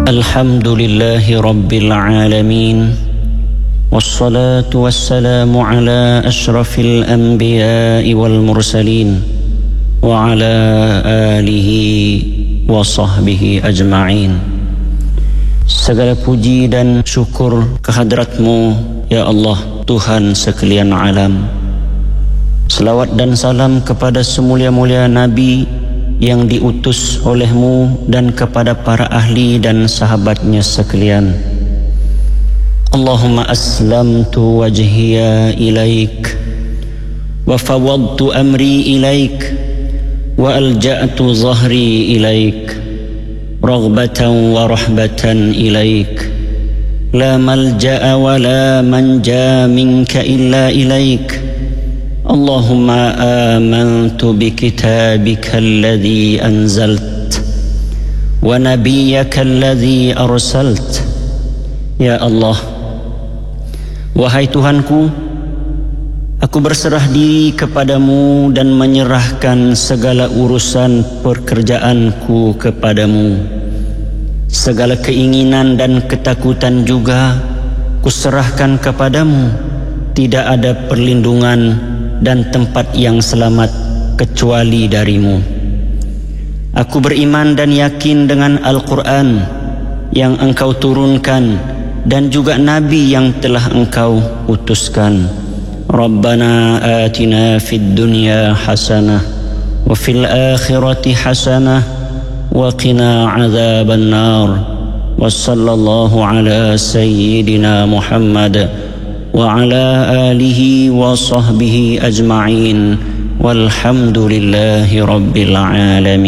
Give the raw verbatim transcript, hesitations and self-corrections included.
الحمد لله رب العالمين، والصلاة والسلام على أشرف الأنبياء والمرسلين وعلى آله وصحبه أجمعين. Segala puji dan syukur kehadratmu ya Allah, Tuhan sekalian alam. Selawat dan salam kepada semulia-mulia Nabi yang diutus olehmu dan kepada para ahli dan sahabatnya sekalian. Allahumma aslamtu wajhiya ilaik wa fawadtu amri ilaik wa alja'tu zahri ilaik raghbatan wa rahbatan ilaik la malja'a wa la manja minka illa ilaik. Allahumma amantu bikitabika alladhi anzalt wa nabiyyaka alladhi arsalt. Ya Allah, wahai Tuhanku, aku berserah diri kepadamu dan menyerahkan segala urusan pekerjaanku kepadamu. Segala keinginan dan ketakutan juga kuserahkan kepadamu. Tidak ada perlindungan dan tempat yang selamat kecuali darimu. Aku beriman dan yakin dengan Al-Quran yang engkau turunkan dan juga Nabi yang telah engkau utuskan. Rabbana atina fid dunya hasanah wa fil akhirati hasanah wa qina azaban nar. Wa sallallahu ala sayyidina Muhammad wa ala alihi wa sahbihi ajma'in walhamdulillahi rabbil alamin.